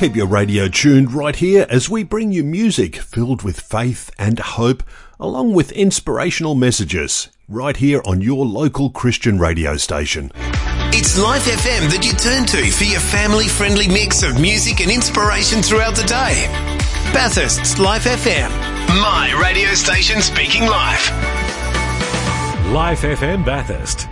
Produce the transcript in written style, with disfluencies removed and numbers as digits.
Keep your radio tuned right here as we bring you music filled with faith and hope, along with inspirational messages, right here on your local Christian radio station. It's Life FM that you turn to for your family-friendly mix of music and inspiration throughout the day. Bathurst's Life FM, my radio station speaking life. Life FM Bathurst.